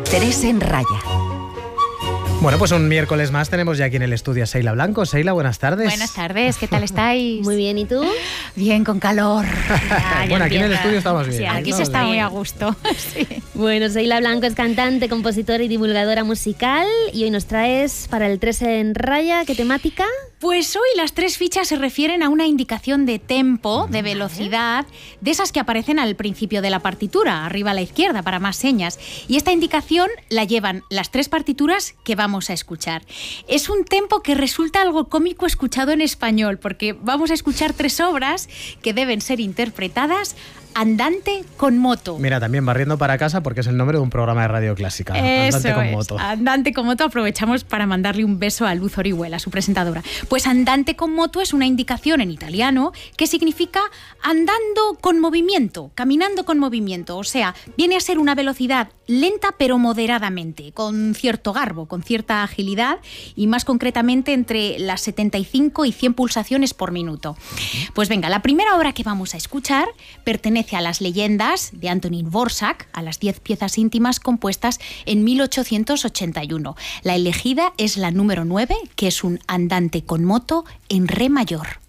Tres en Raya. Bueno, pues un miércoles más tenemos ya aquí en el estudio a Seila Blanco. Seila, buenas tardes. Buenas tardes, ¿qué tal estáis? Muy bien, ¿y tú? Bien, con calor. Bueno, aquí en el estudio estamos bien. Sí, aquí se está muy a gusto. Sí. Bueno, Seila Blanco es cantante, compositora y divulgadora musical y hoy nos traes para el 3 en Raya, ¿qué temática? Pues hoy las 3 fichas se refieren a una indicación de tempo, de velocidad, de esas que aparecen al principio de la partitura, arriba a la izquierda, para más señas. Y esta indicación la llevan las 3 partituras que vamos a escuchar. Es un tempo que resulta algo cómico escuchado en español, porque vamos a escuchar 3 obras que deben ser interpretadas andante con moto. Mira, también barriendo para casa porque es el nombre de un programa de radio clásica. Andante con moto. Andante con moto. Aprovechamos para mandarle un beso a Luz Orihuela, su presentadora. Pues andante con moto es una indicación en italiano que significa andando con movimiento, caminando con movimiento. O sea, viene a ser una velocidad lenta pero moderadamente, con cierto garbo, con cierta agilidad y más concretamente entre las 75 y 100 pulsaciones por minuto. Pues venga, la primera obra que vamos a escuchar pertenece a las leyendas de Antonín Dvořák, a las 10 piezas íntimas compuestas en 1881. La elegida es la número 9, que es un andante con moto en re mayor.